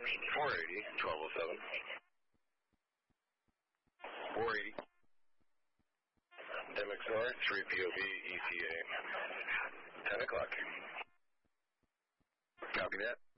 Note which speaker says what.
Speaker 1: 480, 1207. 480. MXR, 3POB, ETA. 10 o'clock. Copy that.